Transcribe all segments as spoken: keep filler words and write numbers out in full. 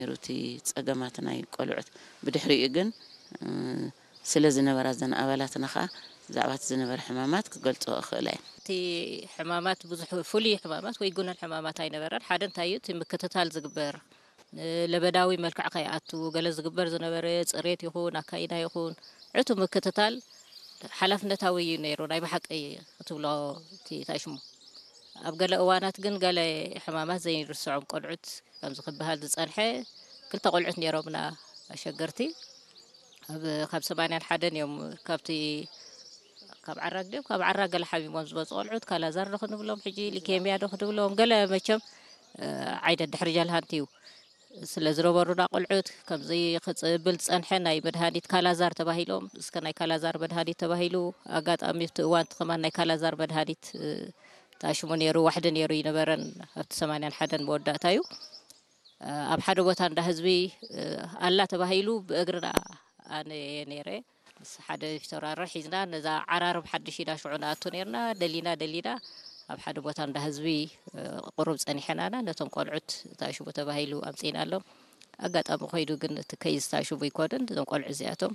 روتي ጸገማትና ይቆልዑት ብድሕሪኡ ግን ስለዝነበራ ዘን ኣባላትና ኸ ዛዕባት ዝነበረ ሕማማት ክገልጾ እኽእል እየ እቲ ሕማማት ብዙሕ ፍሉይ ሕማማት ወይ ጉነን ሕማማት ኣይነበረን ሓደ እንታይ እቲ ምክትታል ዝግበር ለበዳዊ መልክዕ ከይኣቱ ገለ ዝግበር ዝነበረ ጽሬት ይኹን ኣካይዳ ይኹን ዕቱ ምክትታል ሓላፍነታዊ እዩ ነይሩ ናይ ብሓቂ ክትብሎ እቲ ታሽሙ ኣብ ገለ እዋናት ግን ገለ ሕማማት ዘይርስዖም ቆልዑት ከም ዝኽብሃል ዝጸንሐ ክልተ ቆልዑት ነይሮምና ኣሸገርቲ ኣብ ካብ ሰማንያ ሓደን እዮም ካብቲ ካብ ዓራግ ደም ካብ ዓራግ ገለ ሓቢሞም ዝመፁ ቆልዑት ካላዛር ዶ ክንብሎም ሕጂ ሊኬምያ ዶ ክንብሎም ገለ መቸም ዓይደ ድሕሪ ጀልሃንቲ እዩ ስለ ዝነበሩና ቆልዑት ከምዚ ክጽብል ጸንሐ ናይ መድሃኒት ካላዛር ተባሂሎም እስከ ናይ ካላዛር መድሃኒት ተባሂሉ ኣጋጣሚ እቲ እዋን ከማን ናይ ካላዛር መድሃኒት ታሽሙ ነይሩ ዋሕደ ነይሩ ይነበረን ኣብቲ ሰማንያ ሓደን መወዳእታ እዩ ኣብ ሓደ ቦታ እንዳ ህዝቢ ኣላ ተባሂሉ ብእግርና ኣነ ነይረ ምስ ሓደ ፊተራር ሒዝና ነዛ ዓራርብ ሓድሽ ኢዳ ሽዑና ኣቶ ነርና ደሊና ደሊና ኣብ ሓደ ቦታ እንዳ ህዝቢ ቁሩብ ጸኒሕናና ነቶም ቆልዑት ታሽሙ ተባሂሉ ኣምጺና ኣሎም ኣጋጣሚ ኮይዱ ግን እቲ ከይዝ ታሽሙ ይኮነን እዞም ቆልዑ እዚኣቶም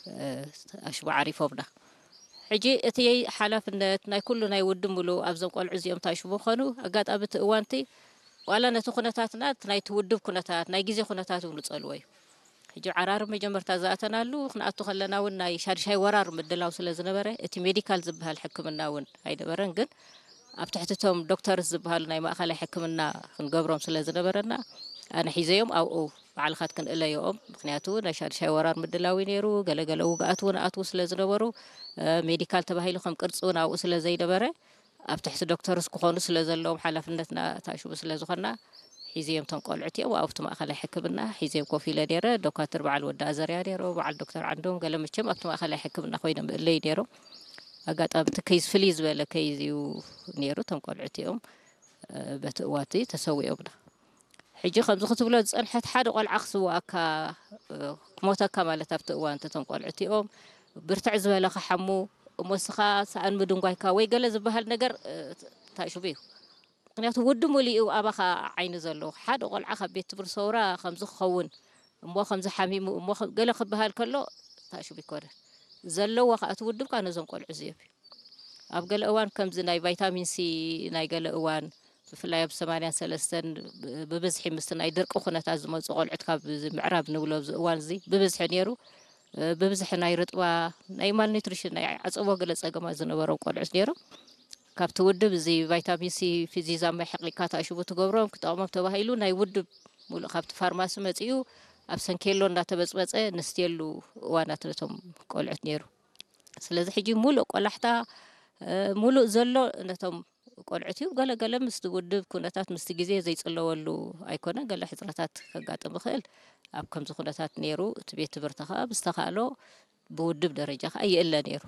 ታሽሙ ዓሪፎምና ሕጂ እቲ ሓላፍነት ናይ ኩሉ ናይ ውድብ ሙሉ ኣብዞም ቆልዑ እዚኦም ታሽሙ ኾኑ ኣጋጣሚ እቲ እዋንቲ ዋላ ነቲ ኩነታትና ናይ ትውድብ ኩነታት ናይ ግዜ ኩነታት ንጸልዎ እዩ ሕጂ ዓራርብ መጀመርታ ዝኣተናሉ ክንኣቱ ከለና እውን ናይ ሻድሻይ ወራር ምድላው ስለ ዝነበረ እቲ ሜዲካል ዝበሃል ሕክምና እውን ኣይነበረን ግን ኣብ ትሕትቶም ዶክተርስ ዝበሃሉ ናይ ማእኸላይ ሕክምና ክንገብሮም ስለ ዝነበረና ኣነ ሒዘዮም ኣብኡ ባዕልኻት ክንእለዮኦም ምክንያቱ ናይ ሻድሻይ ወራር ምድላዊ ነይሩ ገለገለ ውግኣት እውን ኣትዉ ስለ ዝነበሩ ሜዲካል ተባሂሉ ከም ቅርፂ እውን ኣብኡ ስለ ዘይነበረ ኣብ ትሕቲ ዶክተርስ ክኾኑ ስለ ዘለዎም ሓላፍነትና ታሽሙ ስለ ዝኾና ሒዝዮም ቶም ቆልዑት እዮም ኣብቲ ማእኸላይ ሕክምና ሒዝዮም ኮፍ ኢለ ነይረ ዶክተር በዓል ወዳ ኣዘርያ ነይሮ በዓል ዶክተር ዓንዶም ገለ መቸም ኣብቲ ማእኸላይ ሕክምና ኮይኖም ምእለይ ነይሮም ኣጋጣሚ እቲ ከይዝ ፍልይ ዝበለ ከይዝ እዩ ነይሩ ቶም ቆልዑት እዮም በቲ እዋንቲ ተሰዊኦምና ሕጂ ከምዚ ክትብሎ ዝጸንሐት ሓደ ቆልዓ ክስዋእካ ክሞተካ ማለት ኣብቲ እዋንቲ ቶም ቆልዑት እዮም ብርትዕ ዝበለ ኸሓሙ እሞስኻ ሰኣን ምድንጓይካ ወይ ገለ ዝበሃል ነገር ታሽሙ እዩ ምክንያቱ ውድብ ሙሉኡ ኣባኻ ዓይኒ ዘለዎ ሓደ ቆልዓ ካብ ቤት ትምህርቲ ሰውራ ከምዚ ክኸውን እሞ ከምዚ ሓሚሙ እሞ ገለ ክበሃል ከሎ ታሽሙ ይኮነን ዘለዎ ከዓ እቲ ውድብካ ነዞም ቆልዑ እዚኦም ኣብ ገለ እዋን ከምዚ ናይ ቫይታሚን ሲ ናይ ገለ እዋን ብፍላይ ኣብ ሰማንያ ሰለስተን ብብዝሒ ምስቲ ናይ ድርቂ ኩነታት ዝመፁ ቆልዑት ካብ ምዕራብ ንብሎ ኣብዚ እዋን እዚ ብብዝሒ ነይሩ ብብዝሒ ናይ ርጥባ ናይ ማልኒትሪሽን ናይ ዓፀቦ ገለ ጸገማት ዝነበሮም ቆልዑት ነይሮም ካብቲ ውድብ እዚ ቫይታሚን ሲ ፊዚዛማ ሕቂካ ታሽሙ ትገብሮም ክጠቕሞም ተባሂሉ ናይ ውድብ ሙሉእ ካብቲ ፋርማሲ መጺኡ ኣብ ሰንኬሎ እንዳተበፅበፀ ንስትየሉ እዋናት ነቶም ቆልዑት ነይሩ ስለዚ ሕጂ ሙሉእ ቆላሕታ ሙሉእ ዘሎ ነቶም ቆልዑት እዩ ገለገለ ምስቲ ውድብ ኩነታት ምስቲ ግዜ ዘይጽለወሉ ኣይኮነን ገለ ሕፅረታት ከጋጥም ይኽእል ኣብ ከምዚ ኩነታት ነይሩ እቲ ቤት ትምህርቲ ኸኣ ብዝተኻእሎ ብውድብ ደረጃ ኸኣ ይእለ ነይሩ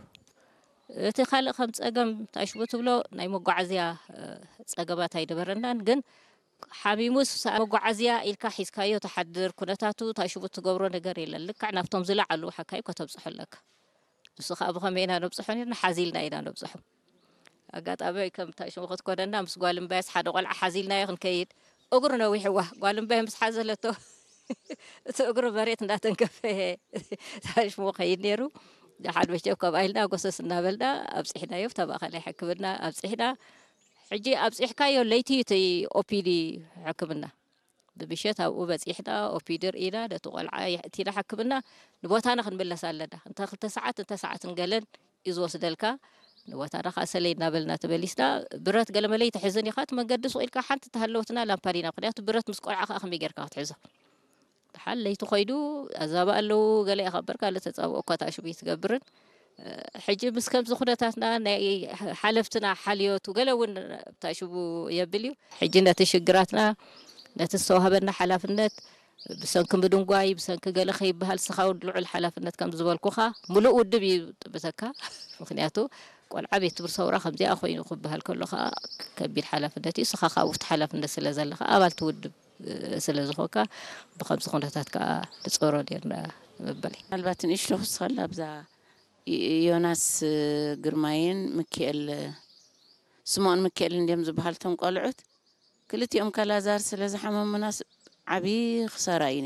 እቲ ካልእ ከም ጸገም ታሽሙ ትብሎ ናይ መጓዓዝያ ጸገማት ኣይነበረናን ግን ሓሚሙስ መጓዓዝያ ኢልካ ሒዝካዮ ተሓድር ኩነታቱ ታሽሙ ትገብሮ ነገር የለን ልክዕ ናብቶም ዝለዓሉ ሓካዩ ከተብፅሐለካ ንሱ ከዓ ብኸመይ ኢና ነብፅሖ ነርና ሓዚልና ኢና ነብፅሖ ኣጋጣሚ ከም ታሽሙ ክትኮነና ምስ ጓል እምባያስ ሓደ ቆልዓ ሓዚልናዮ ክንከይድ እግሩ ነዊሕዋ ጓል እምባያ ምስ ሓዘለቶ እቲ እግሩ መሬት እንዳተንከፈየ ታሽሙ ከይድ ነይሩ ድሓን መቸም ከምኣ ኢልና ጎሰስ እናበልና ኣብፂሕናዮ ተማእኸላይ ሕክምና ኣብፂሕና ሕጂ ኣብፂሕካዮ ለይቲ እቲ ኦፒዲ ሕክምና ብምሸት ኣብኡ በፂሕና ኦፒዲ ርኢና ነቲ ቆልዓ የእቲና ሕክምና ንቦታና ክንምለስ ኣለና እንተ ክልተ ሰዓት እንተ ሰዓትን ገለን እዩ ዝወስደልካ ንቦታና ከዓ ሰለይ እናበልና ተመሊስና ብረት ገለ መለይ ትሕዝን ኢኻ እቲ መንገዲ ሱቕ ኢልካ ሓንቲ ተሃለወትና ላምፓዲና ምክንያቱ ብረት ምስ ቆልዓ ከዓ ከመይ ጌርካ ክትሕዞ ድሓን ለይቲ ኮይዱ ኣዛባ ኣለዉ ገለ ይኸበር ካለ ተፀብኦ እኳ ታሽሙ ትገብርን ሕጂ ምስ ከምዚ ኩነታትና ናይ ሓለፍትና ሓልዮቱ ገለ እውን ታሽሙ የብል እዩ ሕጂ ነቲ ሽግራትና ነቲ ዝተዋህበና ሓላፍነት ብሰንኪ ምድንጓይ ብሰንኪ ገለ ከይበሃል ስኻውን ልዑል ሓላፍነት ከም ዝበልኩኻ ሙሉእ ውድብ እዩ ጥብተካ ምክንያቱ ቆልዓ ቤት ትምህርቲ ሰውራ ከምዚኣ ኮይኑ ክበሃል ከሎ ከዓ ከቢድ ሓላፍነት እዩ ስኻ ከዓ ውፍቲ ሓላፍነት ስለ ዘለኻ ኣባል ትውድብ ስለ ዝኾንካ ብከምዚ ኩነታት ከዓ ንፅበሮ ነርና ምበል ምናልባት ንእሽቶ ክስኸላ ብዛ ዮናስ ግርማይን ሚካኤል ስምዖን ሚካኤል እንዲኦም ዝበሃል ቶም ቆልዑት ክልቲኦም ካላዛር ስለ ዝሓመሙና ዓብዪ ክሳራ እዩ